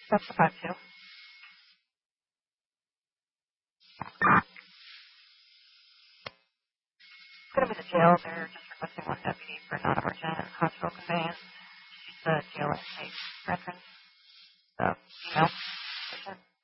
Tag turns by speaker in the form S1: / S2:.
S1: That's the 5-2. It's going to be the jail. They're just requesting one deputy for non-emergent hospital conveyance. She's the jail intake reference. So, email.